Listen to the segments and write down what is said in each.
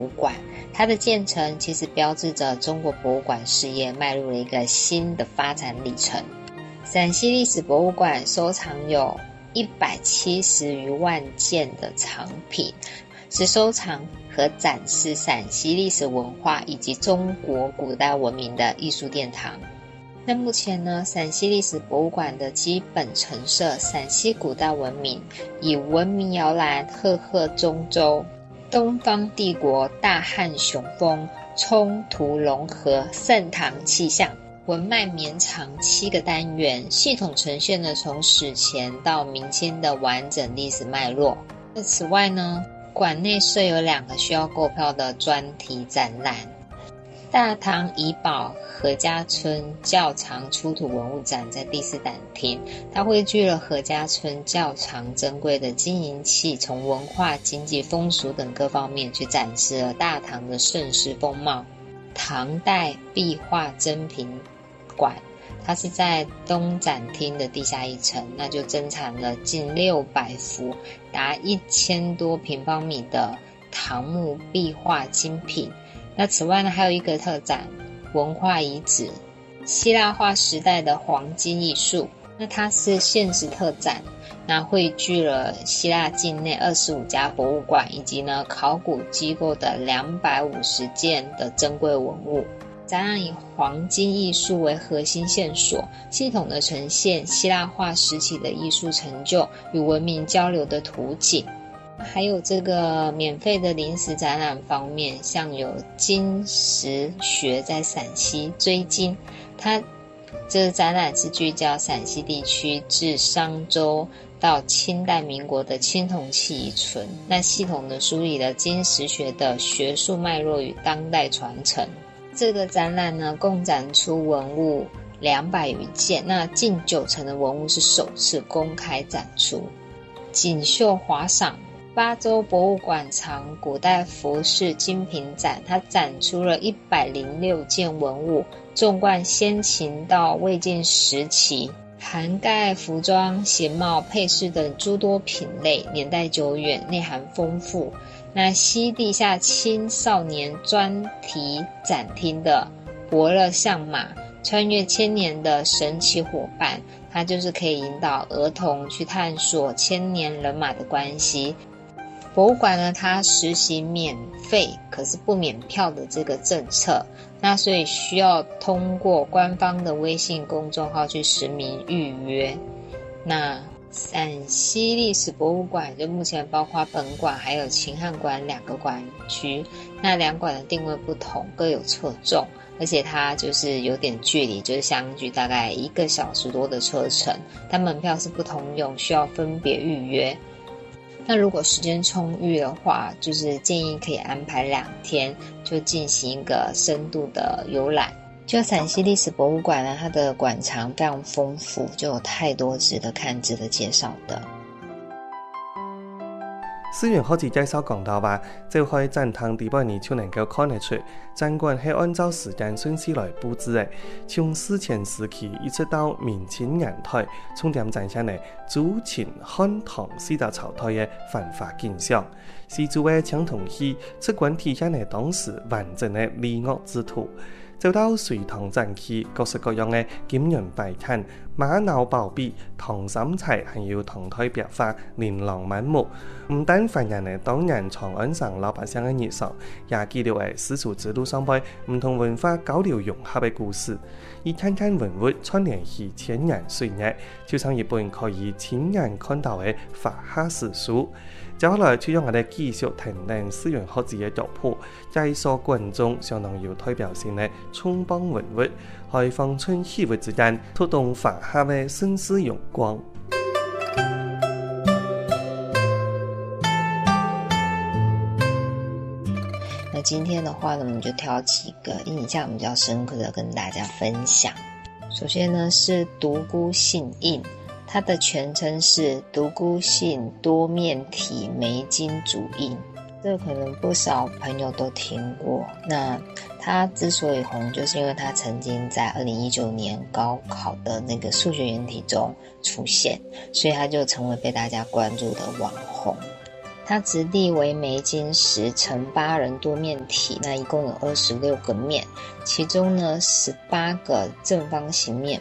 物馆，它的建成其实标志着中国博物馆事业迈入了一个新的发展里程。陕西历史博物馆收藏有170余万件的藏品，是收藏和展示陕西历史文化以及中国古代文明的艺术殿堂。那目前呢，陕西历史博物馆的基本陈设陕西古代文明，以文明摇篮、赫赫中州、东方帝国、大汉雄风、冲突融合、盛唐气象，文脉绵长7个单元，系统呈现了从史前到明清的完整历史脉络。此外呢，馆内设有2个需要购票的专题展览，大唐遗宝何家村窖藏出土文物展在第4展厅，它汇聚了何家村窖藏珍贵的金银器，从文化、经济、风俗等各方面去展示了大唐的盛世风貌。唐代壁画珍品馆，它是在东展厅的地下1层，那就珍藏了近600幅达1000多平方米的唐木壁画精品。那此外呢，还有一个特展文化遗址希腊化时代的黄金艺术，那它是限时特展，那汇聚了希腊境内25家博物馆以及呢考古机构的250件的珍贵文物。展览以黄金艺术为核心线索，系统的呈现希腊化时期的艺术成就与文明交流的图景。还有这个免费的临时展览方面，像有金石学在陕西追金，它这个展览是聚焦陕西地区自商周到清代民国的青铜器遗存，那系统的梳理了金石学的学术脉络与当代传承。这个展览呢，共展出文物200余件，那近90%的文物是首次公开展出。锦绣华赏巴州博物馆藏古代服饰精品展，它展出了106件文物，纵贯先秦到魏晋时期，涵盖服装、鞋帽、配饰等诸多品类，年代久远，内涵丰富。那西地下青少年专题展厅的伯乐相马，穿越千年的神奇伙伴，它就是可以引导儿童去探索千年人马的关系。博物馆呢，它实行免费可是不免票的这个政策，那所以需要通过官方的微信公众号去实名预约。那陕西历史博物馆就目前包括本馆还有秦汉馆2个馆区，那2馆的定位不同，各有侧重，而且它就是有点距离，就是相距大概1个小时多的车程，但门票是不同用，需要分别预约。那如果时间充裕的话，就是建议可以安排2天，就进行一个深度的游览。就陕西历史博物馆呢，它的馆藏非常丰富，就有太多值得看、值得介绍的。 思源好似介紹講到話，召開展堂第8年就能夠看得出，展館係按照時間順序來佈置的，從史前時期一直到明清年代，重點展現了朱秦漢唐4大朝代的繁華景象。西周的青銅器，此館體現了當時完整的禮樂之圖。走到隋唐展期，各式各樣的金銀擺件、瑪瑙寶貝、唐三彩，還有唐代壁畫，琳琅滿目。唔單反映了當年長安省老百姓的日常，也記錄了絲綢之路上邊唔同文化交流融合的故事。以看看文物串聯起千年歲月，就像一本可以親眼看到的華夏史書。接下來就讓我哋繼續聽聽思源學子嘅腳步，介紹觀眾相當有代表性嘅村邦文物，喺芳村氣味之間推動華夏嘅盛世榮光。 那今天的話呢，我們就挑幾個印象比較深刻的跟大家分享。首先呢是獨孤信印，它的全稱是獨孤信多面體梅金主印，這個可能不少朋友都聽過。那它之所以紅，就是因為它曾經在2019年高考的那個數學原題中出現，所以它就成為被大家關注的網紅。 它质地为镁金石乘8人多面体，那一共有26个面，其中呢18个正方形面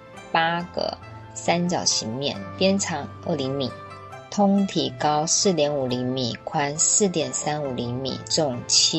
，8个三角形面，边长2厘米，通体高4.5厘米，宽4.35厘米，重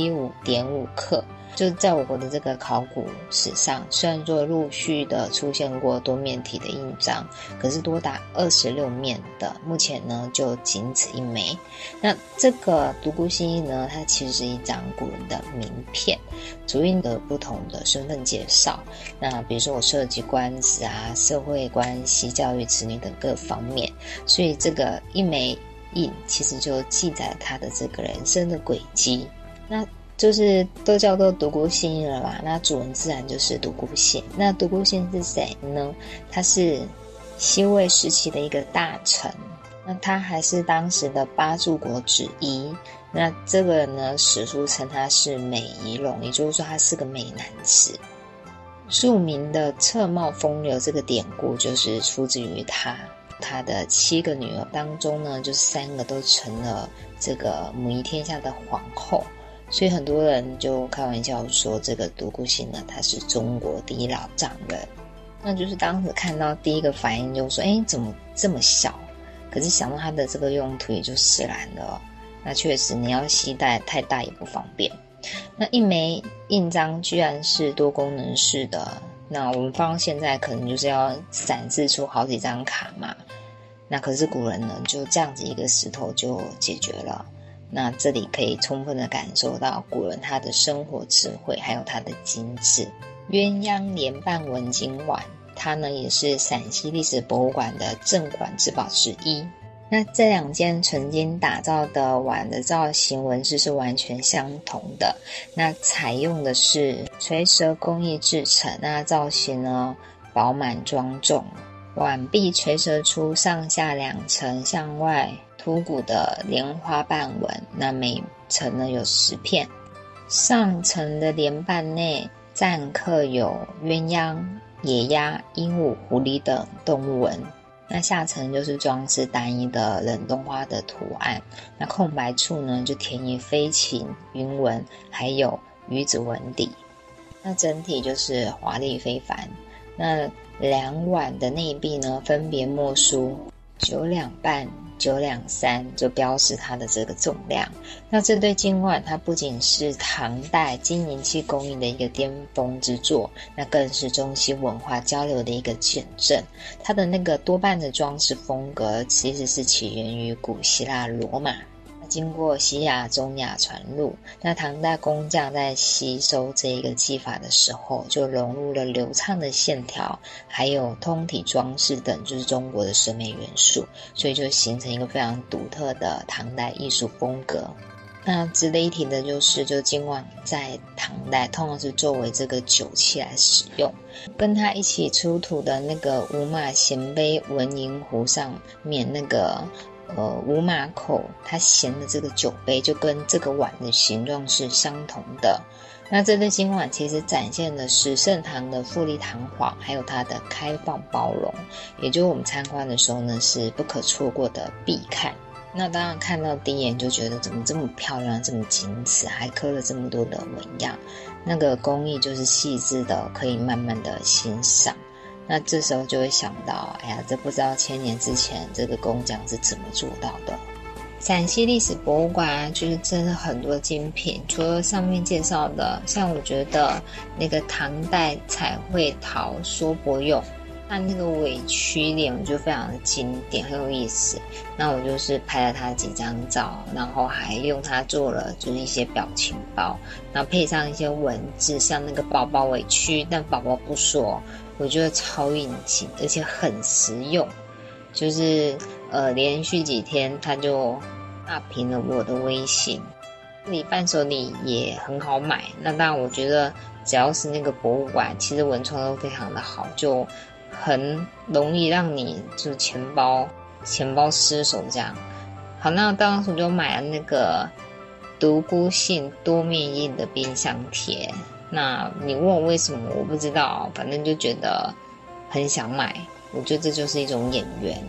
75.5克。就在我国的这个考古史上，虽然说陆续的出现过多面体的印章，可是多达26面的，目前呢就仅此一枚。那这个独孤信印呢，它其实是一张古人的名片，主印的不同的身份介绍。那比如说我涉及官职啊、社会关系、教育子女等各方面，所以这个一枚印其实就记载了他的这个人生的轨迹。那就是都叫做独孤信印了嘛，那主人自然就是独孤信。那独孤信是谁呢？他是西魏时期的一个大臣，那他还是当时的8柱国之一。那这个人呢，史书称他是美仪容，也就是说他是个美男子。著名的侧帽风流这个典故就是出自于他。他的7个女儿当中呢，就是3个都成了这个母仪天下的皇后。所以很多人就开玩笑说，这个独孤信呢，他是中国第一老丈人。那就是当时看到第一个反应就说，怎么这么小？可是想到他的这个用途也就释然了。那确实你要携带太大也不方便。那一枚印章居然是多功能式的，那我们放到现在可能就是要散置出好几张卡嘛。那可是古人呢，就这样子一个石头就解决了。那这里可以充分的感受到古人他的生活智慧，还有他的精致。鸳鸯莲瓣纹金碗，它呢也是陕西历史博物馆的镇馆之宝之一。那这2件纯金打造的碗的造型纹饰是完全相同的，那采用的是垂蛇工艺制成，那造型呢饱满庄重，碗壁垂折出上下2层向外凸骨的莲花瓣纹，那每层呢有10片，上层的莲瓣内暂刻有鸳鸯、野鸭、鹦鹉、狐狸等动物纹，那下层就是装饰单一的冷冻花的图案，那空白处呢就填以飞禽、云纹，还有鱼子纹底，那整体就是华丽非凡。那2碗的内壁呢，分别墨书9两半、9两3，就标示它的这个重量。那这对金碗，它不仅是唐代金银器工艺的一个巅峰之作，那更是中西文化交流的一个见证。它的那个多半的装饰风格，其实是起源于古希腊、罗马。经过西亚、中亚传入，那唐代工匠在吸收这一个技法的时候，就融入了流畅的线条，还有通体装饰等，就是中国的审美元素，所以就形成一个非常独特的唐代艺术风格。那值得一提的就是，就金碗在唐代通常是作为这个酒器来使用，跟它一起出土的那个五马衔杯纹银壶上面那个五马口它衔的这个酒杯，就跟这个碗的形状是相同的。那这对金碗其实展现的是盛唐的富丽堂皇，还有它的开放包容，也就是我们参观的时候呢，是不可错过的必看。那当然看到第一眼就觉得怎么这么漂亮，这么精致，还刻了这么多的纹样，那个工艺就是细致的，可以慢慢的欣赏。那这时候就会想到，这不知道1000年之前这个工匠是怎么做到的。陕西历史博物馆就是真的很多精品，除了上面介绍的，像我觉得那个唐代彩绘陶缩帛俑，它那个委屈脸我觉得非常的经典，很有意思。那我就是拍了它几张照，然后还用它做了就是一些表情包，然后配上一些文字，像那个宝宝委屈但宝宝不说，我觉得超应景，而且很实用。就是连续几天它就大屏了我的微信。这里伴手礼也很好买，那当然我觉得只要是那个博物馆，其实文创都非常的好，就很容易让你就是钱包失手这样。好，那当时我就买了那个独孤信多面印的冰箱贴。那你问我为什么，我不知道，反正就觉得很想买。我觉得这就是一种眼缘。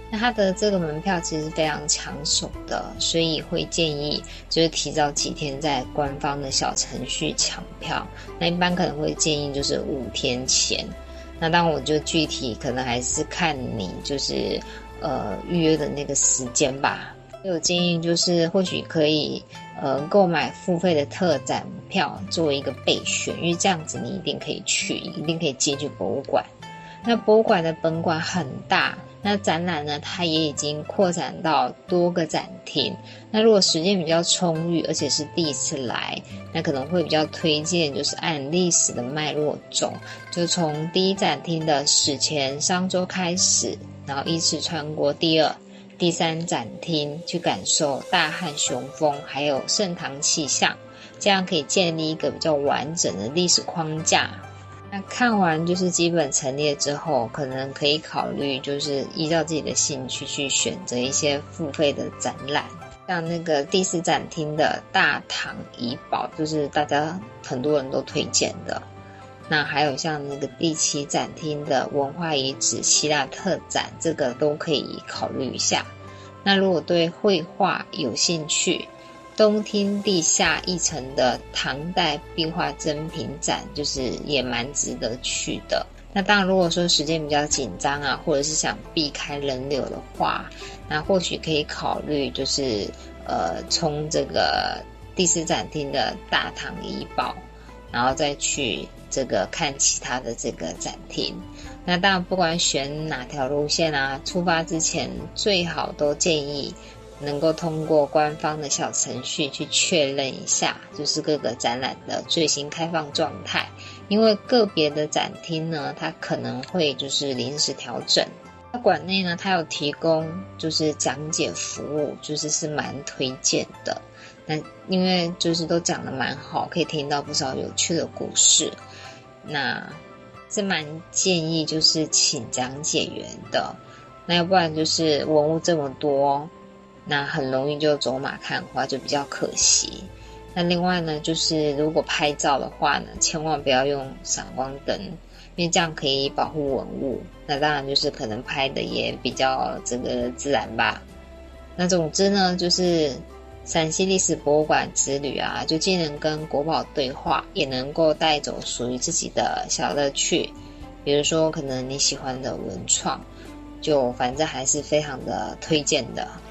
那它的这个门票其实非常抢手的，所以会建议就是提早几天在官方的小程序抢票。那一般可能会建议就是5天前。那当然我就具体可能还是看你就是预约的那个时间吧。有建议就是或许可以购买付费的特展票作为一个备选，因为这样子你一定可以去，一定可以进去博物馆。那博物馆的本馆很大，那展览呢它也已经扩展到多个展厅。那如果时间比较充裕，而且是第一次来，那可能会比较推荐就是按历史的脉络走，就从第一展厅的史前商周开始，然后依次穿过第2、第3展厅，去感受大汉雄风还有盛唐气象，这样可以建立一个比较完整的历史框架。那看完就是基本陈列之后，可能可以考虑就是依照自己的兴趣去选择一些付费的展览，像那个第4展厅的大唐遗宝，就是大家很多人都推荐的。那还有像那个第7展厅的文化遗址希腊特展，这个都可以考虑一下。那如果对绘画有兴趣，东厅地下1层的唐代壁画珍品展就是也蛮值得去的。那当然如果说时间比较紧张啊，或者是想避开人流的话，那或许可以考虑就是冲这个第4展厅的大唐遗宝，然后再去这个看其他的这个展厅。那当然不管选哪条路线啊，出发之前最好都建议能够通过官方的小程序去确认一下，就是各个展览的最新开放状态，因为个别的展厅呢，它可能会就是临时调整。那馆内呢，它有提供就是讲解服务，是蛮推荐的。那因为就是都讲得蛮好，可以听到不少有趣的故事，那是蛮建议就是请讲解员的。那要不然就是文物这么多，那很容易就走马看花，就比较可惜。那另外呢，就是如果拍照的话呢，千万不要用闪光灯，因为这样可以保护文物。那当然就是可能拍的也比较这个自然吧。那总之呢，就是陕西历史博物馆之旅啊，就既能跟国宝对话，也能够带走属于自己的小乐趣。比如说可能你喜欢的文创，就反正还是非常的推荐的。